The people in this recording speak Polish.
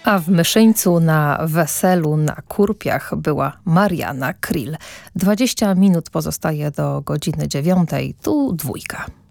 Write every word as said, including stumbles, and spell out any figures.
A w Myszyńcu na weselu na Kurpiach była Marianna Kryl. dwadzieścia minut pozostaje do godziny dziewiątej. Tu dwójka.